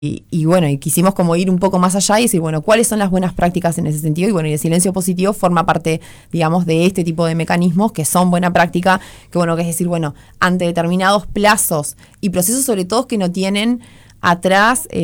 Y bueno, y quisimos como ir un poco más allá y decir, bueno, ¿cuáles son las buenas prácticas en ese sentido? Y bueno, y el silencio positivo forma parte, digamos, de este tipo de mecanismos que son buena práctica, que bueno, que es decir, bueno, ante determinados plazos y procesos sobre todo que no tienen atrás